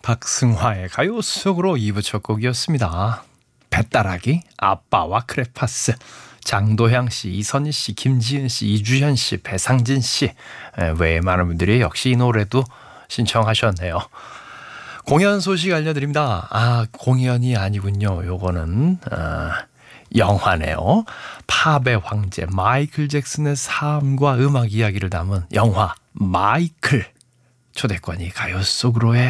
박승화의 가요 속으로 2부 첫 곡이었습니다. 배따라기, 아빠와 크레파스, 장도향 씨, 이선희 씨, 김지은 씨, 이주현 씨, 배상진 씨 외에 많은 분들이 역시 이 노래도 신청하셨네요. 공연 소식 알려드립니다. 공연이 아니군요. 요거는 영화네요. 팝의 황제 마이클 잭슨의 삶과 음악 이야기를 담은 영화 마이클. 초대권이 가요 속으로의